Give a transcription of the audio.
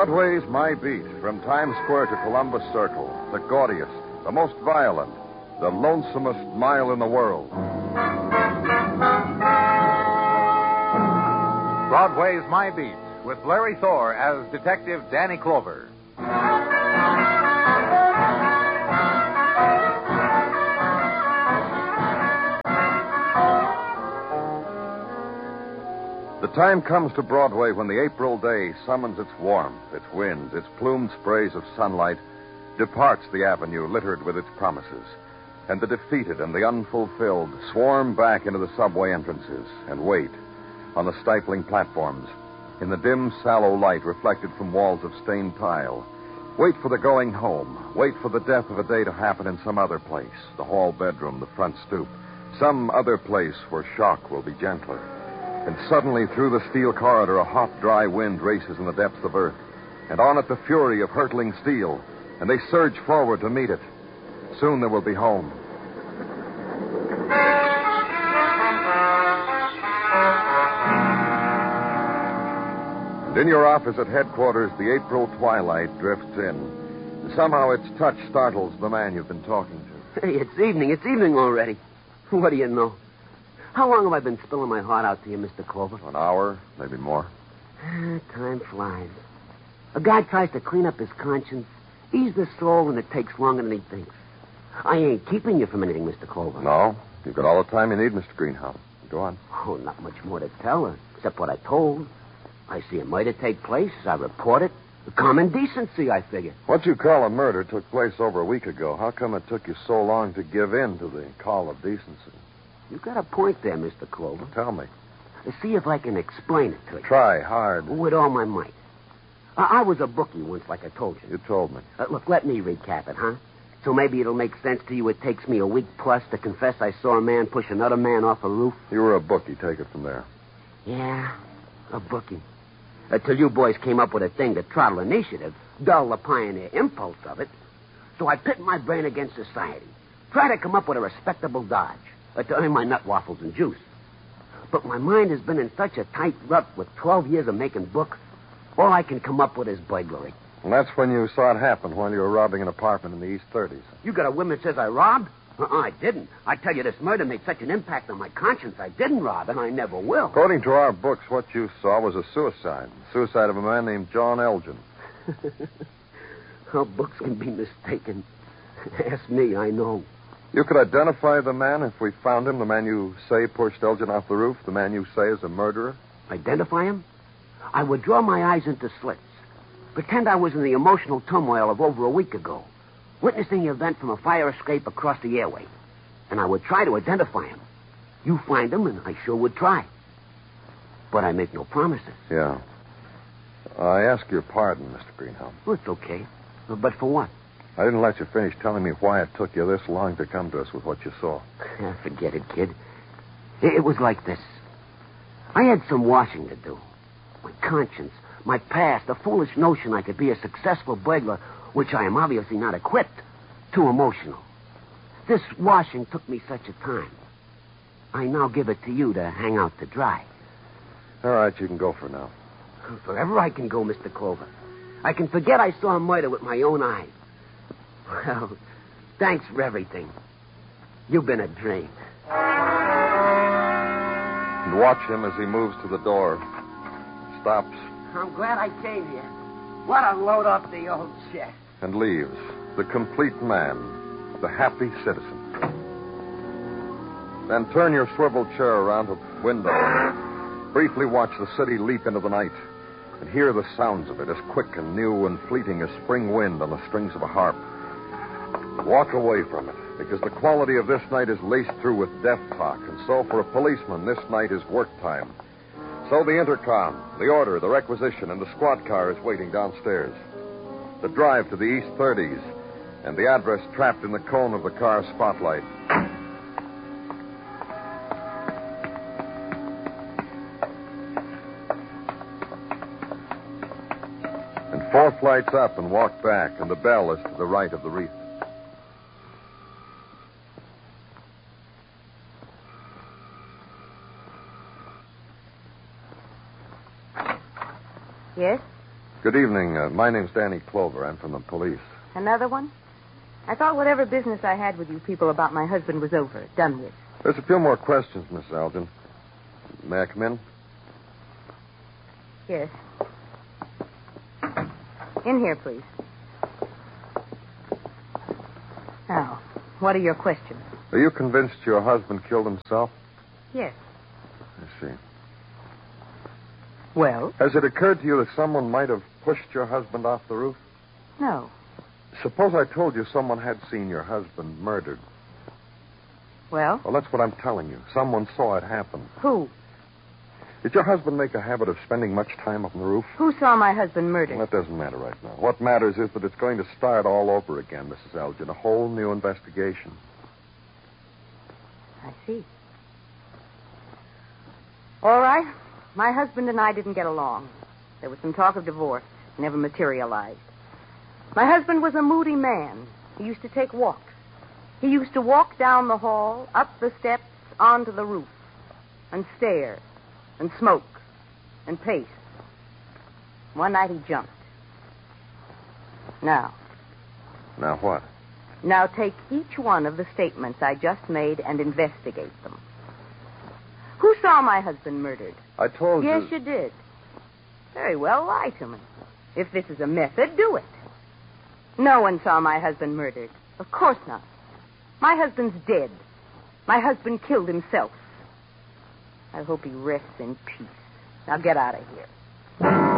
Broadway's My Beat, from Times Square to Columbus Circle, the gaudiest, the most violent, the lonesomest mile in the world. Broadway's My Beat, with Larry Thor as Detective Danny Clover. The time comes to Broadway when the April day summons its warmth, its winds, its plumed sprays of sunlight, departs the avenue littered with its promises, and the defeated and the unfulfilled swarm back into the subway entrances and wait on the stifling platforms, in the dim, sallow light reflected from walls of stained tile. Wait for the going home. Wait for the death of a day to happen in some other place, the hall bedroom, the front stoop, some other place where shock will be gentler. And suddenly, through the steel corridor, a hot, dry wind races in the depths of earth, and on it the fury of hurtling steel, and they surge forward to meet it. Soon they will be home. And in your office at headquarters, the April twilight drifts in. Somehow its touch startles the man you've been talking to. Hey, it's evening. It's evening already. What do you know? How long have I been spilling my heart out to you, Mr. Clover? An hour, maybe more. Time flies. A guy tries to clean up his conscience, ease the soul, and it takes longer than he thinks. I ain't keeping you from anything, Mr. Clover. No, you've got all the time you need, Mr. Greenhound. Go on. Oh, not much more to tell, except what I told. I see a murder take place. I report it. Common decency, I figure. What you call a murder took place over a week ago. How come it took you so long to give in to the call of decency? You got a point there, Mr. Clover. Tell me. See if I can explain it to you. Try hard. With all my might. I was a bookie once, like I told you. You told me. Look, let me recap it, huh? So maybe it'll make sense to you. It takes me a week plus to confess I saw a man push another man off a roof. You were a bookie. Take it from there. Yeah, a bookie. Till you boys came up with a thing to throttle initiative, dull the pioneer impulse of it. So I pit my brain against society. Try to come up with a respectable dodge. To earn my nut waffles and juice. But my mind has been in such a tight rut with 12 years of making books, all I can come up with is burglary. And that's when you saw it happen, while you were robbing an apartment in the East 30s. You got a woman that says I robbed? I didn't. I tell you, this murder made such an impact on my conscience, I didn't rob, and I never will. According to our books, what you saw was a suicide. Suicide of a man named John Elgin. How books can be mistaken. Ask me, I know. You could identify the man if we found him, the man you say pushed Elgin off the roof, the man you say is a murderer? Identify him? I would draw my eyes into slits. Pretend I was in the emotional turmoil of over a week ago, witnessing the event from a fire escape across the airway. And I would try to identify him. You find him, and I sure would try. But I make no promises. Yeah. I ask your pardon, Mr. Greenhound. Well, it's okay. But for what? I didn't let you finish telling me why it took you this long to come to us with what you saw. Forget it, kid. It was like this. I had some washing to do. My conscience, my past, the foolish notion I could be a successful burglar, which I am obviously not equipped, too emotional. This washing took me such a time. I now give it to you to hang out to dry. All right, you can go for now. Forever I can go, Mr. Clover. I can forget I saw murder with my own eyes. Well, thanks for everything. You've been a dream. And watch him as he moves to the door. Stops. I'm glad I came here. What a load off the old chest. And leaves. The complete man. The happy citizen. Then turn your swivel chair around to the window and briefly watch the city leap into the night. And hear the sounds of it, as quick and new and fleeting as spring wind on the strings of a harp. Walk away from it, because the quality of this night is laced through with death talk, and so for a policeman, this night is work time. So the intercom, the order, the requisition, and the squad car is waiting downstairs. The drive to the East 30s, and the address trapped in the cone of the car's spotlight. And 4 flights up and walk back, and the bell is to the right of the wreath. Yes? Good evening. My name's Danny Clover. I'm from the police. Another one? I thought whatever business I had with you people about my husband was over, done with. There's a few more questions, Miss Elgin. May I come in? Yes. In here, please. Now, what are your questions? Are you convinced your husband killed himself? Yes. I see. Well? Has it occurred to you that someone might have pushed your husband off the roof? No. Suppose I told you someone had seen your husband murdered. Well? Well, that's what I'm telling you. Someone saw it happen. Who? Did your husband make a habit of spending much time up on the roof? Who saw my husband murdered? Well, that doesn't matter right now. What matters is that it's going to start all over again, Mrs. Elgin. A whole new investigation. I see. All right. My husband and I didn't get along. There was some talk of divorce. Never materialized. My husband was a moody man. He used to take walks. He used to walk down the hall, up the steps, onto the roof, and stare, and smoke, and pace. One night he jumped. Now. Now what? Now take each one of the statements I just made and investigate them. Who saw my husband murdered? I told you... Yes, you did. Very well, lie to me. If this is a method, do it. No one saw my husband murdered. Of course not. My husband's dead. My husband killed himself. I hope he rests in peace. Now get out of here.